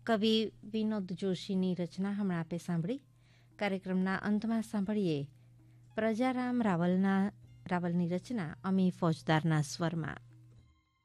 કવિ વિનોદ જોશીની રચના હમણાં આપે સાંભળી. કાર્યક્રમના અંતમાં સાંભળીએ પ્રજારામ રાવલની રચના અમી ફોજદારના સ્વરમાં.